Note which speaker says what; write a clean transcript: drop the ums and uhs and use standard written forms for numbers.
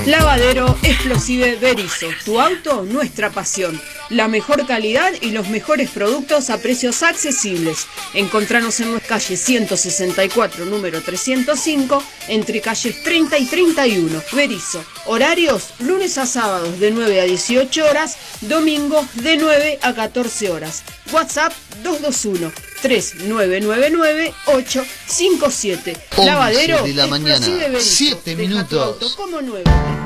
Speaker 1: Lavadero Explosive Berisso, tu auto, nuestra pasión. La mejor calidad y los mejores productos a precios accesibles. Encontranos en nuestra calle 164, número 305, entre calles 30 y 31. Berisso. Horarios, lunes a sábados de 9 a 18 horas, domingos de 9 a 14 horas. WhatsApp 221-3999-857. Lavadero
Speaker 2: de la mañana,
Speaker 1: Explosive Berisso.
Speaker 2: 7 minutos.
Speaker 1: Deja tu auto como nuevo.